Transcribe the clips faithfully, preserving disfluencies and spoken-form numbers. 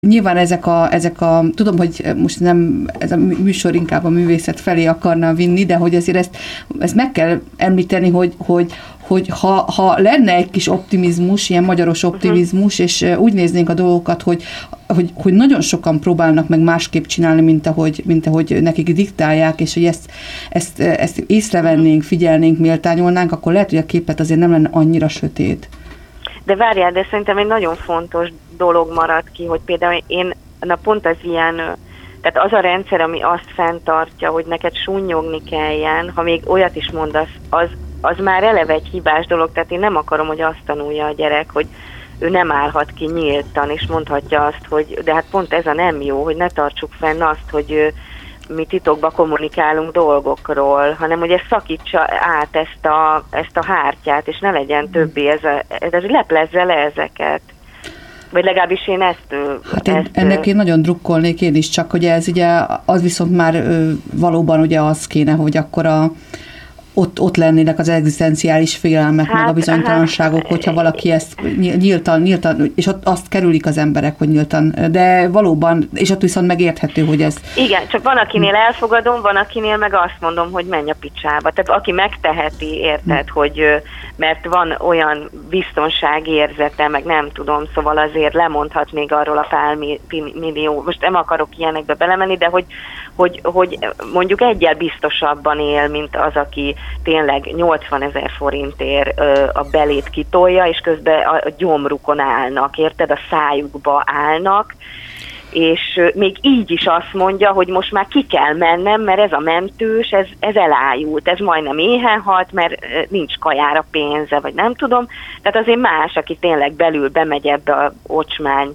Nyilván ezek a, ezek a, tudom, hogy most nem ez a műsor inkább a művészet felé akarna vinni, de hogy azért ezt, ezt meg kell említeni, hogy, hogy, hogy ha, ha lenne egy kis optimizmus, ilyen magyaros optimizmus, uh-huh. és úgy néznénk a dolgokat, hogy, hogy, hogy nagyon sokan próbálnak meg másképp csinálni, mint ahogy, mint ahogy nekik diktálják, és hogy ezt, ezt, ezt észrevennénk, figyelnénk, méltányolnánk, akkor lehet, hogy a képlet azért nem lenne annyira sötét. De várjál, de szerintem egy nagyon fontos dolog maradt ki, hogy például én, na pont az ilyen, tehát az a rendszer, ami azt fenntartja, hogy neked sunnyogni kelljen, ha még olyat is mondasz, az, az már eleve egy hibás dolog, tehát én nem akarom, hogy azt tanulja a gyerek, hogy ő nem állhat ki nyíltan, és mondhatja azt, hogy de hát pont ez a nem jó, hogy ne tartsuk fenn azt, hogy mi titokba kommunikálunk dolgokról, hanem hogy ez szakítsa át ezt a, ezt a hártyát, és ne legyen többé ez a, ez leplezze le ezeket. Vagy legalábbis én ezt... Hát én, ezt ennek én nagyon drukkolnék én is, csak hogy ez ugye, az viszont már valóban ugye az kéne, hogy akkor a Ott, ott lennének az egzisztenciális félelmek, hát, meg a bizonytalanságok, hát, hogyha valaki ezt nyíltan, nyíltan, és ott azt kerülik az emberek, hogy nyíltan, de valóban, és ott viszont megérthető, hogy ez... Igen, csak van, akinél elfogadom, van, akinél meg azt mondom, hogy menj a picsába. Tehát aki megteheti, érted, hm. hogy mert van olyan biztonságérzete, meg nem tudom, szóval azért lemondhat még arról a pár millió, most nem akarok ilyenekbe belemenni, de hogy, hogy, hogy mondjuk egyel biztosabban él, mint az, aki tényleg nyolcvanezer forintért ö, a belét kitolja, és közben a, a gyomrukon állnak, érted? A szájukba állnak, és ö, még így is azt mondja, hogy most már ki kell mennem, mert ez a mentős, ez, ez elájult, ez majdnem éhen halt, mert ö, nincs kajára pénze, vagy nem tudom. Tehát azért más, aki tényleg belül bemegy ebbe a ocsmány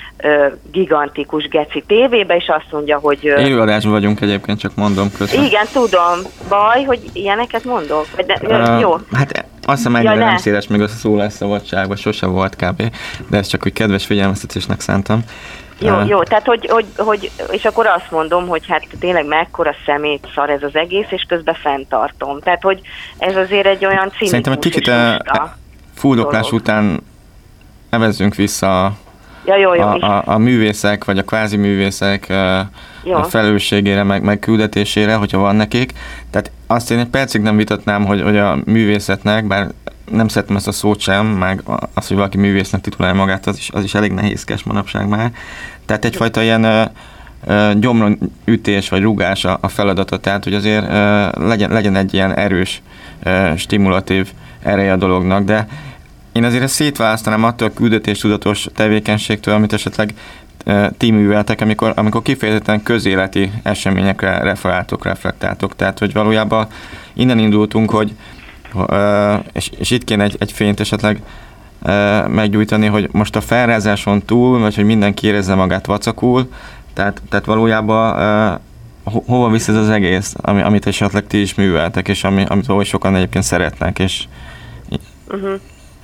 gigantikus geci tévébe, és azt mondja, hogy... Élőadásban vagyunk egyébként, csak mondom közben. Igen, tudom. Baj, hogy ilyeneket mondok? De, uh, jó. Hát azt hiszem, ennyire ja, nem széles még a szólásszabadságban, sose volt kb. De ez csak úgy kedves figyelmeztetésnek szántam. Jó, uh, jó, tehát hogy, hogy, hogy, és akkor azt mondom, hogy hát tényleg mekkora szemét szar ez az egész, és közben fenntartom. Tehát, hogy ez azért egy olyan cinikus. Szerintem egy kicsit fuldoklás után nevezzünk vissza Ja, jó, jó, a, a, a művészek, vagy a kvázi művészek a felelősségére, meg, meg küldetésére, hogyha van nekik. Tehát azt én egy percig nem vitatnám, hogy, hogy a művészetnek, bár nem szeretem ezt a szót sem, meg az, hogy valaki művésznek titulálja magát, az is, az is elég nehézkes manapság már. Tehát egyfajta ilyen ö, ö, gyomronütés vagy rugás a, a feladata, tehát hogy azért ö, legyen, legyen egy ilyen erős, ö, stimulatív ereje a dolognak, de én azért ezt szétválasztanám attól a küldetéstudatos tevékenységtől, amit esetleg e, ti műveltek, amikor, amikor kifejezetten közéleti eseményekre referáltok, reflektáltok. Tehát, hogy valójában innen indultunk, hogy e, és, és itt kéne egy, egy fényt esetleg e, meggyújtani, hogy most a felrázáson túl, vagy hogy mindenki érezze magát vacakul, tehát, tehát valójában e, ho, hova visz ez az egész, ami, amit esetleg ti is műveltek, és ami, amit oly sokan egyébként szeretnek, és... Uh-huh.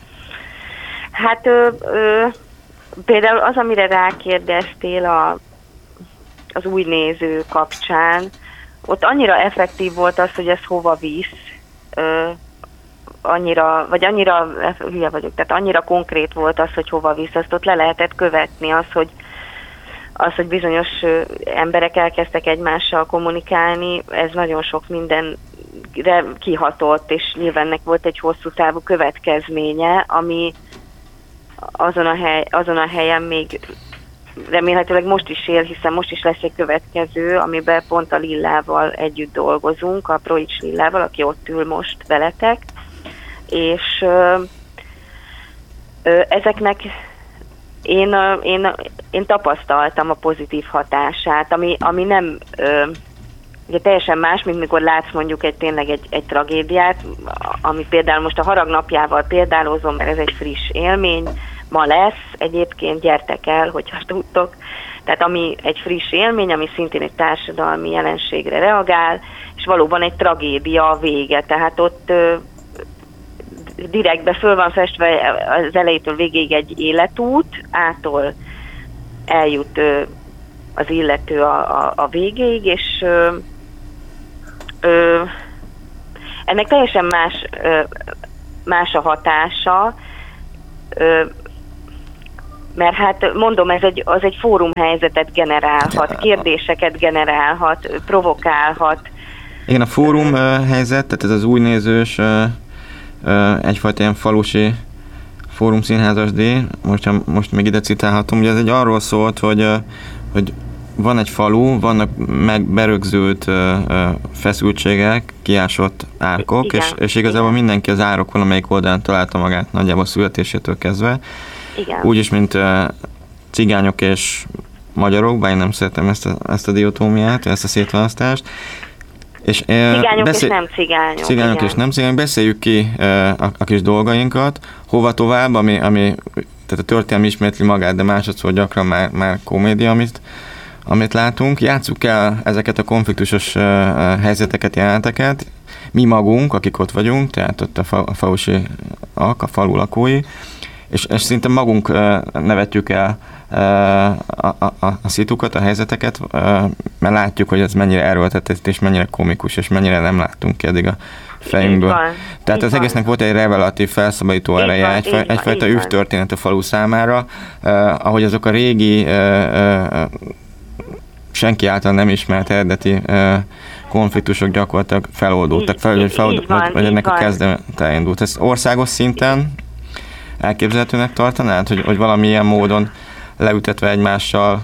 Hát ö, ö, például az, amire rákérdeztél a, az új néző kapcsán, ott annyira effektív volt az, hogy ez hova visz, ö, annyira, vagy annyira, hülye vagyok, tehát annyira konkrét volt az, hogy hova visz, azt ott le lehetett követni, az, hogy, az, hogy bizonyos emberek elkezdtek egymással kommunikálni, ez nagyon sok mindenre kihatott, és nyilván ennek volt egy hosszú távú következménye, ami azon a, hely, azon a helyen még remélhetőleg most is él, hiszen most is lesz egy következő, amiben pont a Lillával együtt dolgozunk, a Proics Lillával, aki ott ül most veletek, és ö, ö, ezeknek én, ö, én, én tapasztaltam a pozitív hatását, ami, ami nem ö, ugye teljesen más, mint mikor látsz mondjuk egy, tényleg egy, egy tragédiát, ami például most a Harag napjával példálozom, mert ez egy friss élmény, ma lesz, egyébként gyertek el, hogyha tudtok. Tehát ami egy friss élmény, ami szintén egy társadalmi jelenségre reagál, és valóban egy tragédia a vége. Tehát ott ö, direktbe föl van festve az elejétől végéig egy életút, ától eljut ö, az illető a, a, a végéig, és ö, ö, ennek teljesen más, ö, más a hatása. Ö, mert hát mondom, ez egy, az egy fórumhelyzetet generálhat, kérdéseket generálhat, provokálhat. Igen, a fórum uh, helyzet, tehát ez az új nézős, uh, uh, egyfajta ilyen falusi fórum színházas díj, most, most még ide citálhatom, ugye ez egy arról szólt, hogy, uh, hogy van egy falu, vannak megberögzült uh, feszültségek, kiásott árkok, és, és igazából igen. mindenki az árok valamelyik oldalán találta magát nagyjából születésétől kezdve. Igen. Úgyis, mint uh, cigányok és magyarok, bár én nem szeretem ezt a, ezt a diotómiát, ezt a szétválasztást. És, uh, cigányok beszél... és nem cigányok. Cigányok igen. és nem cigányok. Beszéljük ki uh, a, a kis dolgainkat, hova tovább, ami, ami tehát a történelmi ismétli magát, de másodszor gyakran már, már komédia, amit amit látunk, játsszuk el ezeket a konfliktusos uh, helyzeteket, jeleneteket, mi magunk, akik ott vagyunk, tehát ott a, fa, a falusiak, a falu lakói, és, és szinte magunk uh, nevetjük el uh, a, a, a, a szitukat, a helyzeteket, uh, mert látjuk, hogy ez mennyire erőltetett, és mennyire komikus, és mennyire nem láttunk ki eddig a fejünkből. Van, tehát az van. Egésznek volt egy revelatív, felszabadító ereje, egy, van, egyfajta üvtörténet a falu számára, uh, ahogy azok a régi uh, uh, senki által nem ismert eredeti uh, konfliktusok gyakorlatilag feloldódtak, fel, hogy, feloldódtak, van, vagy ennek van. A kezdete indult. Ez országos szinten elképzelhetőnek tartanád, hogy, hogy valamilyen módon leütetve egymással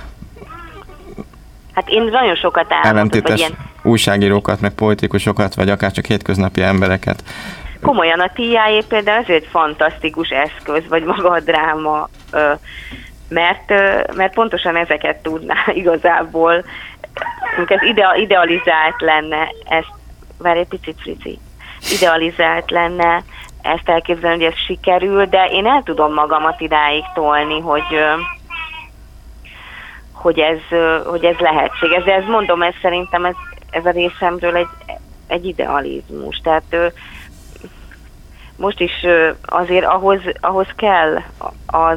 hát én nagyon sokat álmodom, ellentétes ilyen... újságírókat, meg politikusokat, vagy akár csak hétköznapi embereket. Komolyan a tiáé például ez egy fantasztikus eszköz, vagy maga a dráma, mert, mert pontosan ezeket tudná igazából, ez ide, idealizált lenne, ezt, várj egy picit, Frici, idealizált lenne ezt elképzelni, hogy ez sikerül, de én el tudom magamat idáig tolni, hogy, hogy, ez, hogy ez lehetséges. De ez mondom, ez szerintem ez, ez a részemről egy, egy idealizmus. Tehát most is azért ahhoz, ahhoz kell az,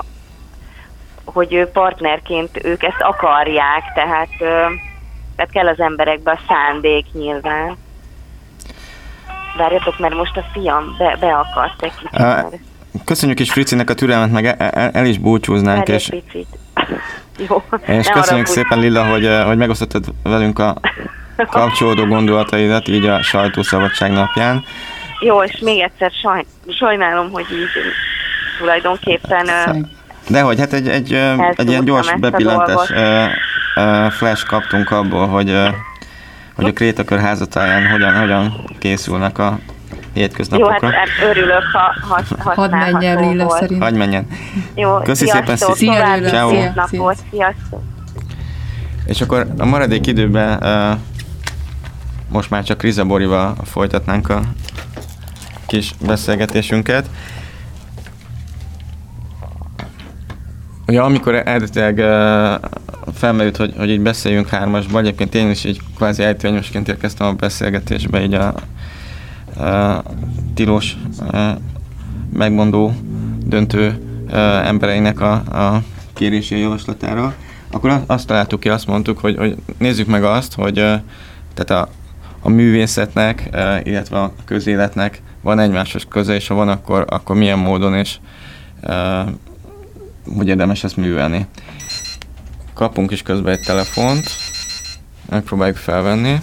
hogy partnerként ők ezt akarják, tehát, tehát kell az emberekbe a szándék nyilván. Várjatok, mert most a fiam be, beakadt egy kicsit. Uh, köszönjük is Fricinek a türelmet, meg el, el is búcsúznánk. És, Jó, és köszönjük szépen, Lilla, hogy, hogy megosztottad velünk a kapcsolódó gondolataidat, így a sajtószabadság napján. Jó, és még egyszer saj, sajnálom, hogy így tulajdonképpen... Dehogy, hát egy, egy, egy ilyen gyors bepillantás flash kaptunk abból, hogy, hogy a Krétakör házatáján hogyan, hogyan készülnek a hétköznapokra. Jó, hát örülök, ha használható. Hadd menjen, Lilla, szerint. Hadd menjen. Jó, köszi szépen. Szia, Lilla. Szia, napot. Sziasztok. És akkor a maradék időben uh, most már csak Riza Borival folytatnánk a kis beszélgetésünket. Ja, amikor eredetileg uh, felmerült, hogy, hogy így beszéljünk hármasba, egyébként én is így kvázi ejtőanyosként érkeztem a beszélgetésbe, így a, a tilos uh, megmondó döntő uh, embereinek a, a kérési javaslatára, akkor azt találtuk ki, azt mondtuk, hogy, hogy nézzük meg azt, hogy uh, tehát a, a művészetnek, uh, illetve a közéletnek van egymáshoz köze, és ha van, akkor, akkor milyen módon, és uh, hogy érdemes ezt művelni. Kapunk is közben egy telefont, megpróbáljuk felvenni.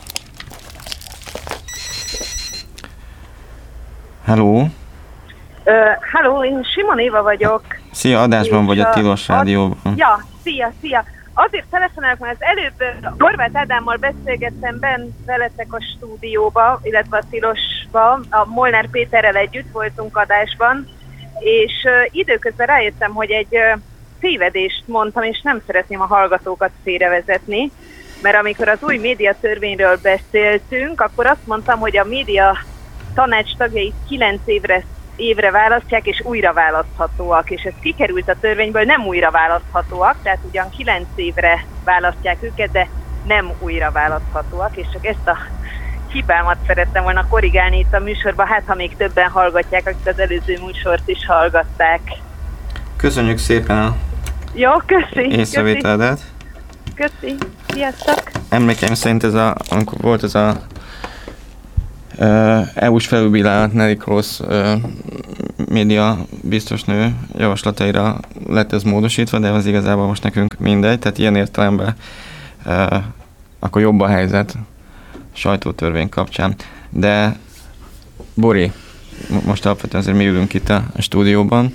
Hello! Uh, hello, én Simon Éva vagyok. Szia, adásban vagy a Tilos Rádióban. Ja, szia, szia. Azért telefonálok, mert az előbb Horváth Ádámmal beszélgettem benn veletek a stúdióba, illetve a Tilosba, a Molnár Péterrel együtt voltunk adásban, és uh, időközben rájöttem, hogy egy uh, tévedést mondtam, és nem szeretném a hallgatókat félrevezetni, mert amikor az új médiatörvényről beszéltünk, akkor azt mondtam, hogy a média tanács tagjait kilenc évre, évre választják, és újra választhatóak, és ez kikerült a törvényből, nem újra választhatóak, tehát ugyan kilenc évre választják őket, de nem újra választhatóak, és csak ezt a hibámat szerettem volna korrigálni itt a műsorban, hát ha még többen hallgatják, akik az előző műsort is hallgatták. Köszönjük szépen a Jó, köszi. észrevételedet. Köszi. Sziasztok. Emlékeim szerint ez a, amikor volt ez a é u-s felülbírálat Neelie Kroes média biztos nő javaslataira lett ez módosítva, de az igazából most nekünk mindegy, tehát ilyen értelemben akkor jobb a helyzet sajtótörvény kapcsán. De Bori, most alapvetően azért mi ülünk itt a stúdióban.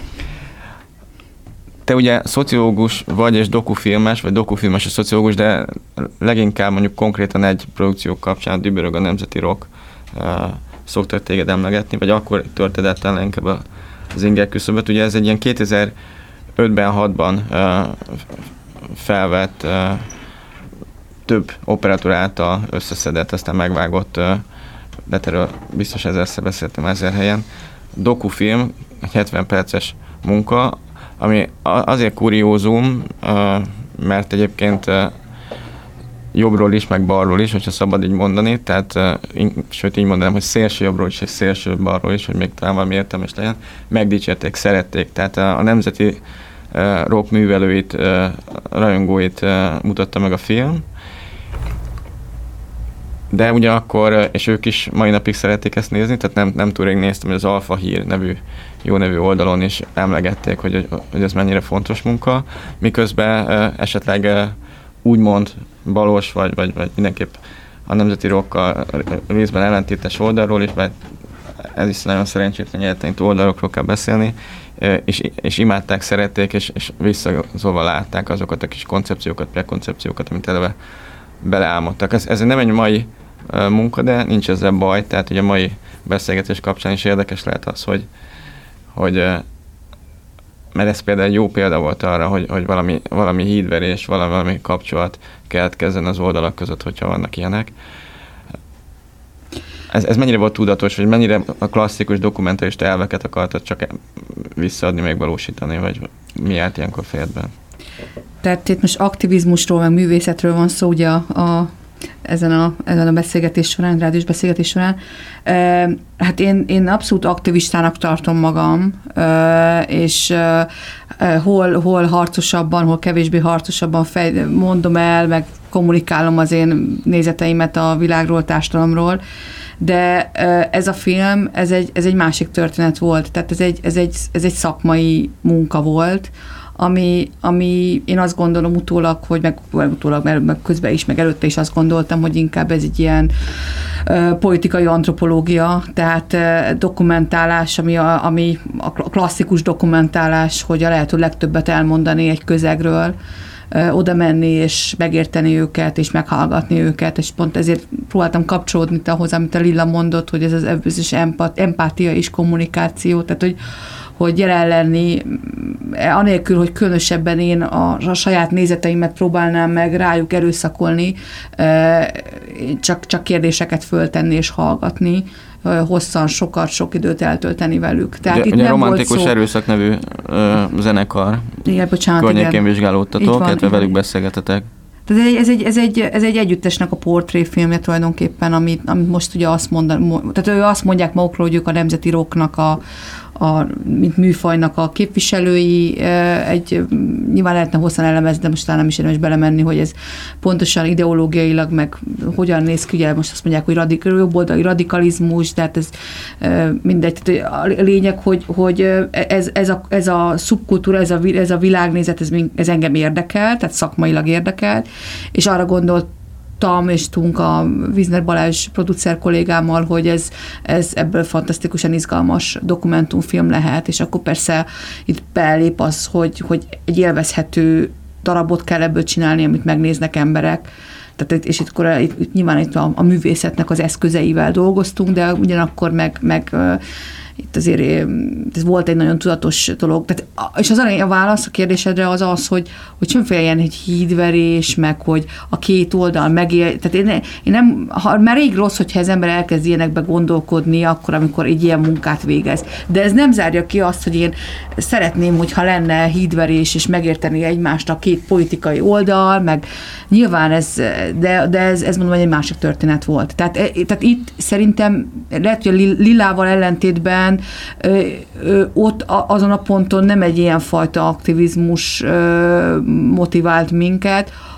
Te ugye szociológus vagy, és dokufilmes, vagy dokufilmes és szociológus, de leginkább mondjuk konkrétan egy produkció kapcsán, Dübörög a Nemzeti Rock, uh, szoktak téged emlegetni, vagy akkor törted el inkább az inger küszöböt. Ugye ez egy ilyen kétezer-ötben, hatban uh, felvett, uh, több operatőr által összeszedett, aztán megvágott, uh, de erről biztos ezerszer beszéltem ezer helyen, dokufilm, egy hetven perces munka, ami azért kuriózum, mert egyébként jobbról is, meg balról is, hogyha szabad így mondani, tehát sőt így mondanám, hogy szélső jobbról is, és szélső balról is, hogy még talán valami értelmes legyen, megdicsérték, szerették, tehát a nemzeti rock művelőit, rajongóit mutatta meg a film, de ugyanakkor, és ők is mai napig szerették ezt nézni, tehát nem, nem túl rég néztem, hogy az Alfa Hír nevű, jó nevű oldalon is emlegették, hogy, hogy ez mennyire fontos munka, miközben esetleg úgymond balos, vagy, vagy, vagy mindenképp a Nemzeti Rockkal részben ellentétes oldalról is, mert ez is nagyon szerencsétlen nyerteni oldalokról kell beszélni, és, és imádták, szerették, és, és visszazolva látták azokat a kis koncepciókat, prekoncepciókat, amit eleve beleálmodtak. Ez, ez nem egy mai uh, munka, de nincs ezzel baj, tehát hogy a mai beszélgetés kapcsán is érdekes lehet az, hogy, hogy uh, mert ez például egy jó példa volt arra, hogy, hogy valami, valami hídverés, valami, valami kapcsolat keletkezzen az oldalak között, hogyha vannak ilyenek. Ez, ez mennyire volt tudatos, vagy mennyire a klasszikus dokumentarista elveket akartad csak visszaadni, megvalósítani, vagy mi állt ilyenkor fejedben? Tehát itt most aktivizmusról, meg művészetről van szó ugye a, a, ezen, a, ezen a beszélgetés során, rádiós beszélgetés során. E, hát én, én abszolút aktivistának tartom magam, e, és e, hol, hol harcosabban, hol kevésbé harcosabban fej, mondom el, meg kommunikálom az én nézeteimet a világról, társadalomról, de ez a film, ez egy, ez egy másik történet volt, tehát ez egy, ez egy, ez egy szakmai munka volt, Ami, ami én azt gondolom utólag, hogy meg, utólag, mert meg közben is, meg előtte is azt gondoltam, hogy inkább ez egy ilyen uh, politikai antropológia, tehát uh, dokumentálás, ami a, ami a klasszikus dokumentálás, hogy a lehető legtöbbet elmondani egy közegről, uh, oda menni és megérteni őket, és meghallgatni őket, és pont ezért próbáltam kapcsolódni ahhoz, amit a Lilla mondott, hogy ez az, ez is empat, empátia és kommunikáció, tehát hogy hogy jelen lenni, anélkül, hogy különösebben én a, a saját nézeteimet próbálnám meg rájuk erőszakolni, csak, csak kérdéseket föltenni és hallgatni, hosszan, sokat, sok időt eltölteni velük. Tehát ugye, itt ugye nem Romantikus volt szó... Erőszak nevű ö, zenekar igen, bocsánat, környékén igen. vizsgálódtatok, illetve velük beszélgetetek. Tehát ez egy, ez, egy, ez egy együttesnek a portréfilmje tulajdonképpen, amit, amit most ugye azt mondanak, tehát ő azt mondják magukról, hogy ők a Nemzeti Rocknak a, a, mint műfajnak a képviselői, egy, nyilván lehetne hosszan elemezni, de most talán nem is érdemes belemenni, hogy ez pontosan ideológiailag, meg hogyan néz ki, ugye most azt mondják, hogy radik, jobboldali radikalizmus, tehát ez mindegy. Tehát a lényeg, hogy, hogy ez, ez, a, ez a szubkultúra, ez a, ez a világnézet, ez, ez engem érdekel, tehát szakmailag érdekel, és arra gondolt, és tudunk a Wiesner Balázs producer kollégámmal, hogy ez, ez ebből fantasztikusan izgalmas dokumentumfilm lehet, és akkor persze itt belép az, hogy, hogy egy élvezhető darabot kell ebből csinálni, amit megnéznek emberek. Tehát, és itt, akkor, itt, itt nyilván itt a, a művészetnek az eszközeivel dolgoztunk, de ugyanakkor meg, meg itt azért ez volt egy nagyon tudatos dolog. Tehát, és az a válasz a kérdésedre az az, hogy, hogy semmiféle ilyen egy hídverés, meg hogy a két oldal megél. Tehát én, én nem, ha, már rég rossz, hogyha az ember elkezd ilyenekbe gondolkodni, akkor, amikor egy ilyen munkát végez. De ez nem zárja ki azt, hogy én szeretném, hogyha lenne hídverés, és megérteni egymást a két politikai oldal, meg nyilván ez, de, de ez, ez mondom, egy másik történet volt. Tehát, tehát itt szerintem lehet, hogy a Lillával ellentétben Ö, ö, ott a, azon a ponton nem egy ilyen fajta aktivizmus ö, motivált minket,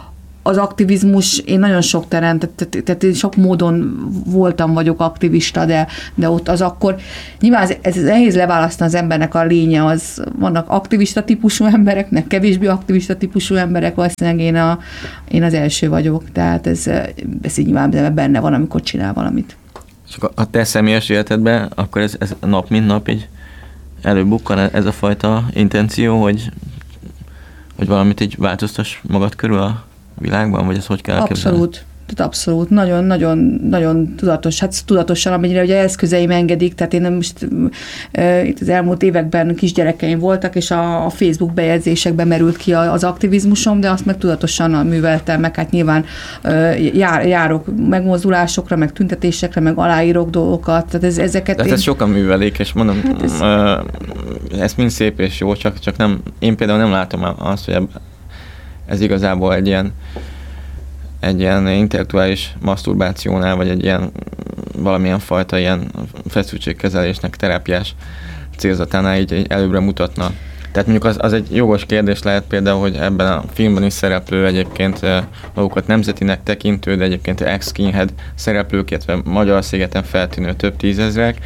az aktivizmus, én nagyon sok teren, tehát, tehát én sok módon voltam, vagyok aktivista, de, de ott az akkor, nyilván ez, ez nehéz leválasztani az embernek a lénye, az vannak aktivista típusú embereknek, kevésbé aktivista típusú emberek, valószínűleg én, a, én az első vagyok, tehát ez, ez így nyilván benne van, amikor csinál valamit. És a te személyes életedben, akkor ez, ez nap mint nap így előbukkan ez a fajta intenció, hogy, hogy valamit így változtass magad körül a világban, vagy ez hogy kell elképzelni? Abszolút. Tehát abszolút, nagyon-nagyon tudatos, hát tudatosan, amennyire ugye eszközeim engedik, tehát én most e, itt az elmúlt években kisgyerekeim voltak, és a, a Facebook bejegyzésekben merült ki az aktivizmusom, de azt meg tudatosan műveltem, meg hát nyilván e, jár, járok megmozdulásokra, meg tüntetésekre, meg aláírok dolgokat, tehát ez, ezeket... Tehát én... ezt sokan művelik, és mondom, hát ez... E, ez mind szép és jó, csak, csak nem, én például nem látom azt, hogy ez igazából egy ilyen egy ilyen intellektuális maszturbációnál, vagy egy ilyen valamilyen fajta ilyen feszültségkezelésnek, terápiás célzatánál így, így előbbre mutatna. Tehát mondjuk az, az egy jogos kérdés lehet például, hogy ebben a filmben is szereplő egyébként magukat nemzetinek tekintő, de egyébként ex-skinhead szereplők, illetve Magyar-szigeten feltűnő több tízezrek,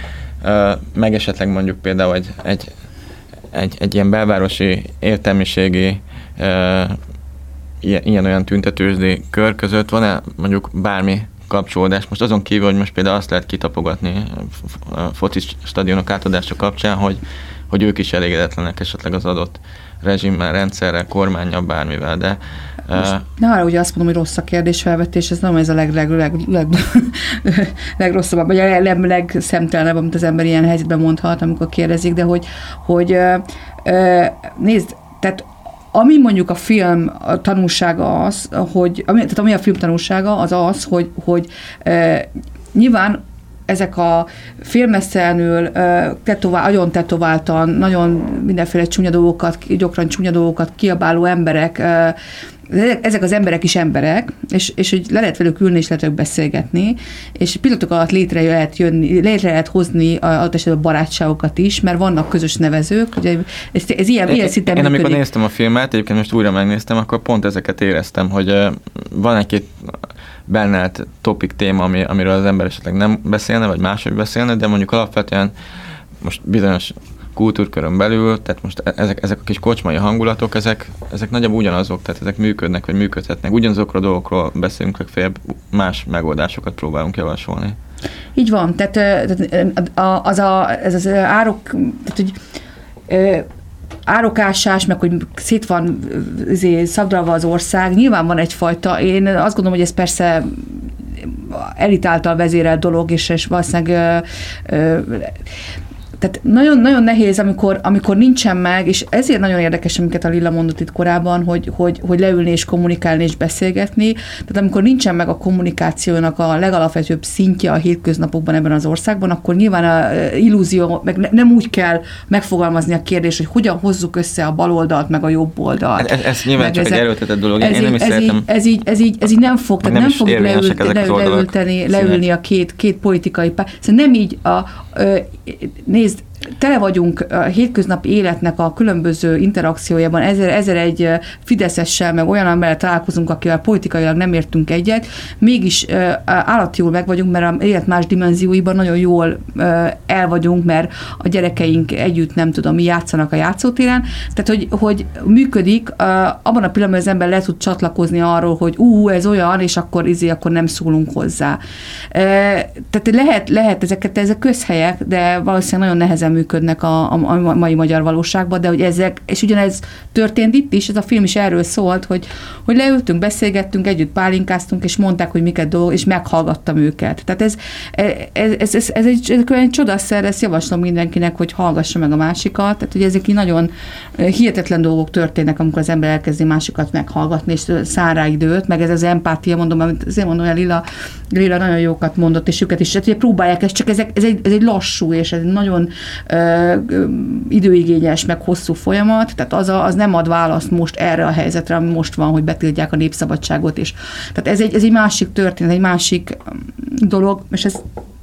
meg esetleg mondjuk például egy, egy, egy, egy ilyen belvárosi értelmiségi ilyen-olyan tüntetősdé kör között van-e mondjuk bármi kapcsolódás? Most azon kívül, hogy most például azt lehet kitapogatni a foci stadionok átadása kapcsán, hogy, hogy ők is elégedetlenek esetleg az adott rezsimmel, rendszerrel, kormánnyal, bármivel, de... Most, uh, ne arra ugye azt mondom, hogy rossz a kérdésfelvetés, ez nem ez a leg, leg, leg, leg, legrosszabb, vagy a leg, legszemtelenebb, amit az ember ilyen helyzetben mondhat, amikor kérdezik, de hogy, hogy uh, uh, nézd, tehát ami mondjuk a film a tanulsága az, hogy, ami, tehát ami a film tanulsága az az, hogy, hogy e, nyilván ezek a filmeszelenül e, tetovál, nagyon tetováltan, nagyon mindenféle csúnya dolgokat, gyakran csúnya dolgokat kiabáló emberek, e, ezek az emberek is emberek, és, és hogy le lehet velük ülni, és lehet velük beszélgetni, és pillanatok alatt létre lehet jönni, létre lehet hozni adott esetben barátságokat is, mert vannak közös nevezők, ugye ez, ez ilyen, ilyen szinten Én működik. amikor néztem a filmet, egyébként most újra megnéztem, akkor pont ezeket éreztem, hogy van egy-két bennelt topik téma, ami, amiről az ember esetleg nem beszélne, vagy máshogy beszélne, de mondjuk alapvetően most bizonyos kultúrkörön belül, tehát most ezek, ezek a kis kocsmai hangulatok, ezek, ezek nagyjából ugyanazok, tehát ezek működnek, vagy működhetnek. Ugyanazokról a dolgokról beszélünk, legfeljebb más megoldásokat próbálunk javasolni. Így van, tehát az a, ez az árok, tehát hogy árokásás, meg hogy szét van szabdalva az ország, nyilván van egyfajta, én azt gondolom, hogy ez persze elit által vezérelt dolog, és, és valószínűleg tehát nagyon-nagyon nehéz, amikor, amikor nincsen meg, és ezért nagyon érdekes, amiket a Lilla mondott itt korábban, hogy, hogy, hogy leülni és kommunikálni és beszélgetni. Tehát amikor nincsen meg a kommunikációnak a legalapvetőbb szintje a hétköznapokban ebben az országban, akkor nyilván a illúzió, meg nem úgy kell megfogalmazni a kérdést, hogy hogyan hozzuk össze a baloldalt, meg a jobb oldalt. Ez, ez nyilván csak ezek, egy erőltetett dolog. Én ez, nem is ez, így, ez, így, ez, így, ez így nem fog, tehát nem, nem fogjuk leült, leülteni, leülni a két, két politikai párt. Szóval nem így a, ö, nézd, tele vagyunk a hétköznapi életnek a különböző interakciójában, ezer, ezer egy fideszessel, meg olyan emberrel találkozunk, akivel politikailag nem értünk egyet, mégis uh, állat jól meg vagyunk, mert az élet más dimenzióiban nagyon jól uh, el vagyunk, mert a gyerekeink együtt, nem tudom, mi játszanak a játszótéren. Tehát, hogy, hogy működik, uh, abban a pillanatban az ember le tud csatlakozni arról, hogy ú, ez olyan, és akkor izé, akkor nem szólunk hozzá. Uh, tehát lehet, lehet ezeket, ezek közhelyek, de valószínűleg nagyon nehezen működnek a, a, a mai magyar valóságban, de hogy ezek, és ugyanez történt itt is, ez a film is erről szólt, hogy, hogy leültünk, beszélgettünk, együtt pálinkáztunk, és mondták, hogy miket dolgok, és meghallgattam őket. Tehát ez, ez, ez, ez, ez egy, ez egy csodaszer, ezt javaslom mindenkinek, hogy hallgassa meg a másikat, tehát hogy ezek így nagyon hihetetlen dolgok történnek, amikor az ember elkezdi másikat meghallgatni, és száll rá időt, meg ez az empátia, mondom, amit azért mondom, hogy Lilla, Lilla nagyon jókat mondott, és őket is, tehát ugye próbálják ezt, csak ezek, ez, egy, ez egy lassú, és ez egy nagyon időigényes, meg hosszú folyamat, tehát az, a, az nem ad választ most erre a helyzetre, ami most van, hogy betiltják a népszabadságot is. Tehát ez egy, ez egy másik történet, egy másik dolog, és ez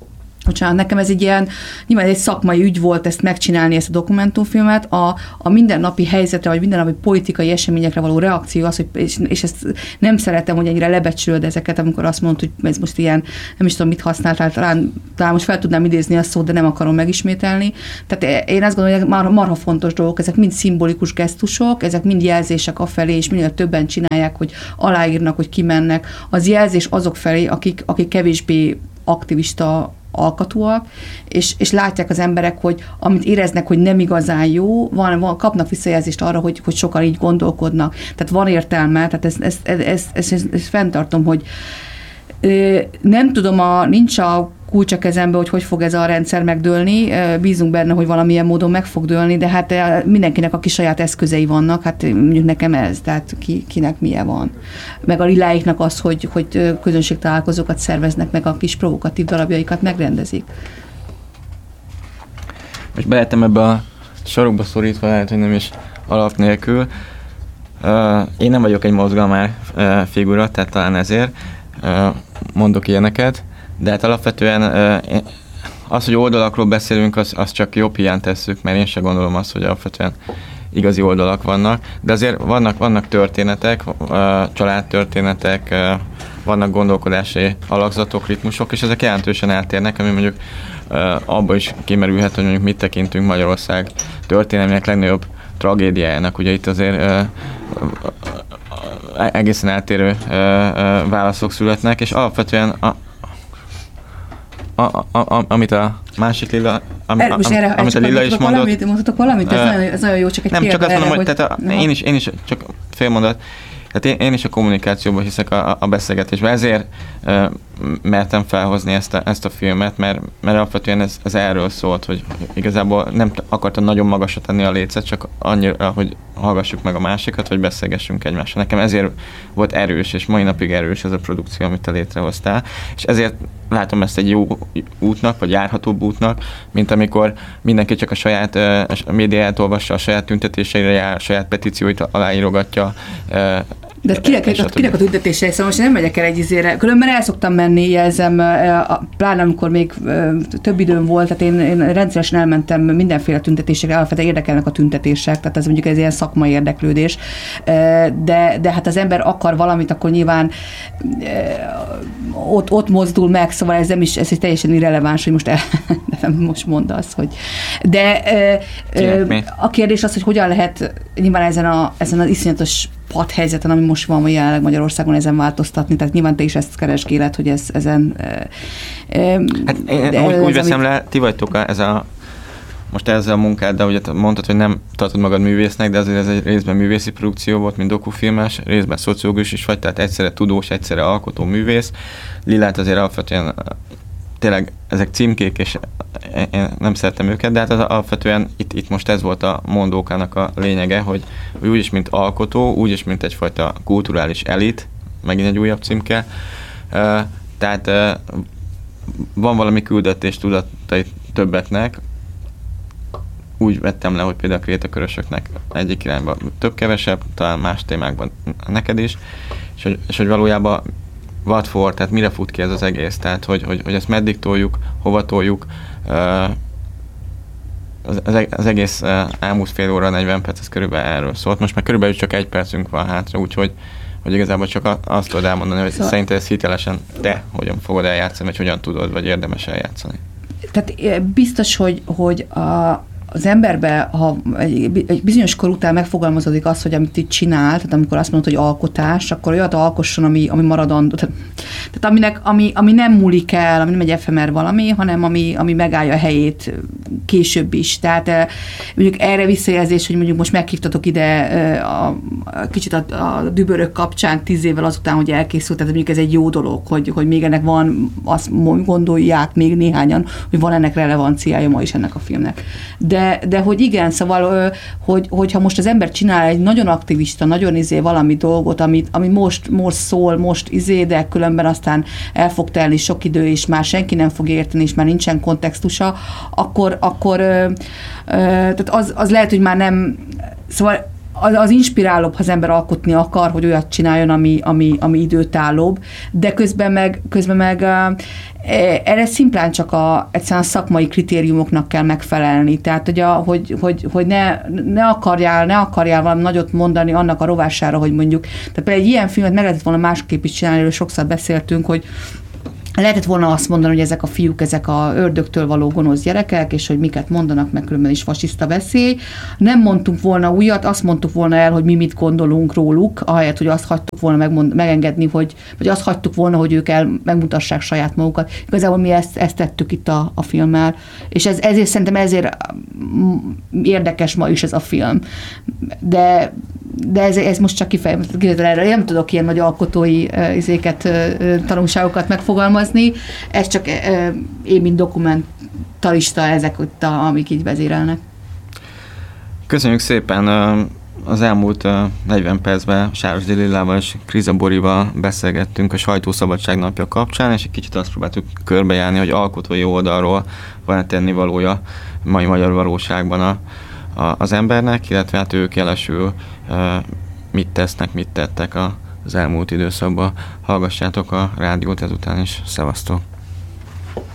bocsánat, nekem ez egy ilyen, nyilván egy szakmai ügy volt ezt megcsinálni, ezt a dokumentumfilmet, a, a mindennapi helyzetre, vagy mindennapi politikai eseményekre való reakció az, hogy, és, és ezt nem szeretem, hogy ennyire lebecsülöd ezeket, amikor azt mondod, hogy ez most ilyen, nem is tudom, mit használtál, talán, talán most fel tudnám idézni a szót, de nem akarom megismételni. Tehát én azt gondolom, hogy marha, marha fontos dolgok, ezek mind szimbolikus gesztusok, ezek mind jelzések afelé, és minél többen csinálják, hogy aláírnak, hogy kimennek. Az jelzés azok felé, akik, akik kevésbé aktivista alkatúak, és, és látják az emberek, hogy amit éreznek, hogy nem igazán jó, van, van, kapnak visszajelzést arra, hogy, hogy sokan így gondolkodnak. Tehát van értelme, tehát ezt, ezt, ezt, ezt, ezt, ezt, ezt fenntartom, hogy nem tudom, a, nincs a kulcs a kezembe, hogy hogy fog ez a rendszer megdőlni, bízunk benne, hogy valamilyen módon meg fog dőlni, de hát mindenkinek, aki saját eszközei vannak, hát mondjuk nekem ez, tehát ki, kinek milyen van. Meg a liláiknak az, hogy, hogy közönségtalálkozókat szerveznek, meg a kis provokatív darabjaikat megrendezik. Most belehetem ebbe a sarokba szorítva, lehet, hogy nem is alap nélkül. Én nem vagyok egy mozgalmár figura, tehát talán ezért mondok ilyeneket, de hát alapvetően az, hogy oldalakról beszélünk, az, az csak jobb hiányt tesszük, mert én sem gondolom azt, hogy alapvetően igazi oldalak vannak, de azért vannak, vannak történetek, családtörténetek, vannak gondolkodási alakzatok, ritmusok, és ezek jelentősen eltérnek, ami mondjuk abba is kimerülhet, hogy mondjuk mit tekintünk Magyarország történelmének legnagyobb tragédiájának. Ugye itt azért egészen eltérő válaszok születnek, és alapvetően a A, a, a, amit a másik Lilla, ami, er, most erre, amit a Lilla is mondott. Valamit, mondhatok valamit? Ez, uh, nagyon, ez nagyon jó, csak egy nem, csak azt mondom, hogy, hogy tehát a, hogy... én, is, én is csak fél mondat. Tehát én, én is a kommunikációban hiszek a, a beszélgetésben. Ezért uh, mertem felhozni ezt a, ezt a filmet, mert, mert alapvetően ez, ez erről szólt, hogy igazából nem akartam nagyon magasra tenni a lécet, csak annyira, hogy hallgassuk meg a másikat, vagy beszélgessünk egymással. Nekem ezért volt erős, és mai napig erős ez a produkció, amit te létrehoztál. És ezért látom ezt egy jó útnak, vagy járhatóbb útnak, mint amikor mindenki csak a saját uh, médiáját olvassa, a saját tüntetéseire jár, a saját petícióit aláírogatja. Uh, De kinek, a, kinek a tüntetései, szóval most nem megyek el egy izére. Különben el szoktam menni, jelzem, pláne amikor még több időm volt, tehát én, én rendszeresen elmentem mindenféle tüntetésekre, alapvetően érdekelnek a tüntetések, tehát ez mondjuk ez ilyen szakmai érdeklődés. De, de hát az ember akar valamit, akkor nyilván ott, ott mozdul meg, szóval ez nem is, ez teljesen irreleváns, hogy most el, nem most mondasz, hogy... De a kérdés az, hogy hogyan lehet nyilván ezen, a, ezen az iszonyatos padhelyzeten, ami most van jelenleg Magyarországon, ezen változtatni, tehát nyilván te is ezt keresgéled, hogy ez, ezen... Hát én úgy, úgy veszem amit... le, ti vagytok ez a, most ezzel a munkáddal, ugye mondtad, hogy nem tartod magad művésznek, de azért ez egy részben művészi produkció volt, mint dokufilmes, részben szociológus is vagy, tehát egyszerre tudós, egyszerre alkotó művész. Lillát azért alapvetően tényleg ezek címkék, és én nem szeretem őket, de hát az alapvetően itt, itt most ez volt a mondókának a lényege, hogy úgyis, mint alkotó, úgyis, mint egyfajta kulturális elit, megint egy újabb címke, tehát van valami küldetés tudatai többeknek, úgy vettem le, hogy például a krétakörösöknek egyik irányban több-kevesebb, talán más témákban neked is, és hogy, és hogy valójában what for, tehát mire fut ki ez az egész, tehát hogy, hogy, hogy ezt meddig toljuk, hova toljuk, az, az egész elmúlt fél óra, negyven perc, ez körülbelül erről szólt. Most már körülbelül csak egy percünk van hátra, úgyhogy hogy igazából csak azt tudod elmondani, hogy szóval szerinted ez hitelesen te hogyan fogod eljátszani, vagy hogyan tudod, vagy érdemes eljátszani. Tehát biztos, hogy, hogy a az emberbe, ha egy, egy bizonyos kor után megfogalmazódik az, hogy amit itt csinál, tehát amikor azt mondod, hogy alkotás, akkor olyat alkosson, ami, ami maradandó. Tehát, tehát aminek, ami, ami nem múlik el, ami nem egy efemer valami, hanem ami, ami megállja a helyét később is. Tehát mondjuk erre visszajelzés, hogy mondjuk most meghívtatok ide a, a kicsit a, a dübörök kapcsán tíz évvel azután, hogy elkészült, tehát mondjuk ez egy jó dolog, hogy, hogy még ennek van, azt gondolják még néhányan, hogy van ennek relevanciája ma is ennek a filmnek. De De, de hogy igen, szóval, hogy, hogyha most az ember csinál egy nagyon aktivista, nagyon izé valami dolgot, amit, ami most, most szól, most izé, de különben aztán el fog telni sok idő, és már senki nem fog érteni, és már nincsen kontextusa, akkor, akkor ö, ö, tehát az, az lehet, hogy már nem, szóval az, az inspirálóbb, ha az ember alkotni akar, hogy olyat csináljon, ami, ami, ami időtállóbb, de közben meg, közben meg erre szimplán csak a, egyszerűen a szakmai kritériumoknak kell megfelelni. Tehát, hogy, a, hogy, hogy, hogy ne, ne, akarjál, ne akarjál valami nagyot mondani annak a rovására, hogy mondjuk, tehát például egy ilyen filmet meg lehetett volna másképp is csinálni, erről sokszor beszéltünk, hogy lehetett volna azt mondani, hogy ezek a fiúk, ezek a ördögtől való gonosz gyerekek, és hogy miket mondanak, meg különben is fasiszta veszély. Nem mondtunk volna újat, azt mondtuk volna el, hogy mi mit gondolunk róluk, ahelyett, hogy azt hagytuk volna megmond, megengedni, hogy, vagy azt hagytuk volna, hogy ők el megmutassák saját magukat. Igazából mi ezt, ezt tettük itt a, a filmmel. És ez, ezért szerintem ezért érdekes ma is ez a film. De de ez, ez most csak kifejezetten erre. Én nem tudok ilyen nagy alkotói uh, izéket, uh, tanulságokat megfogalmazni. Ez csak uh, én, mint dokumentarista, ezek ott, a, amik így vezérelnek. Köszönjük szépen! Az elmúlt negyven percben Sárosdi Lillával és Kriza Borival beszélgettünk a Sajtószabadság napja kapcsán, és egy kicsit azt próbáltuk körbejárni, hogy alkotói oldalról van-e tennivalója mai magyar valóságban a az embernek, illetve hát ők jelesül mit tesznek, mit tettek az elmúlt időszakban. Hallgassátok a rádiót ezután is. Szevasztok!